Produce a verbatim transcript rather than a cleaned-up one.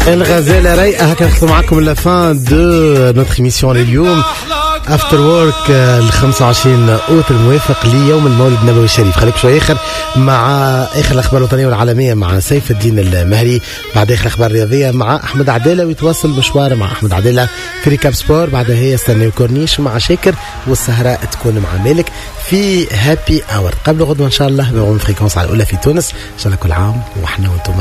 الغزالة رايقة. هكا نختم معكم لافان دو نوتر ايميسيون اليوم افتر وورك ال خمسة وعشرين اوت الموافق ليوم المولد النبوي الشريف. خليك شوي اخر مع اخر الاخبار الوطنيه والعالميه مع سيف الدين المهري، بعد اخر الاخبار الرياضيه مع احمد عداله، ويتواصل مشوار مع احمد عداله في ريكاب سبور. بعدها هي استنى كورنيش مع شاكر، والسهره تكون مع مالك في هابي اور. قبل غدوه ان شاء الله بغون فريكونس على الاولى في تونس. ان شاء الله كل عام واحنا وانتم